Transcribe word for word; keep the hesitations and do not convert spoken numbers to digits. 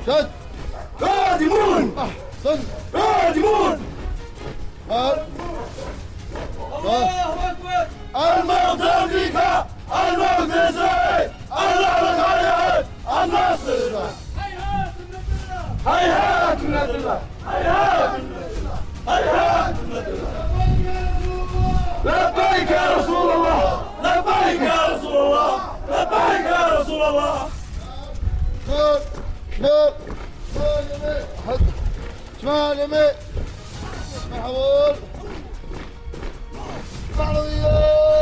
شد قادمون أحسن قادمون قال الله أكبر الموت لأمريكا الموت لإسرائيل اللعنة عليهم النصر هيهات من الله هيهات من الله هيهات من الله لبيك يا رسول الله لبيك يا رسول الله لبيك يا رسول الله شمال شمال شمال يمين حد شمال يمين شمال حول بعض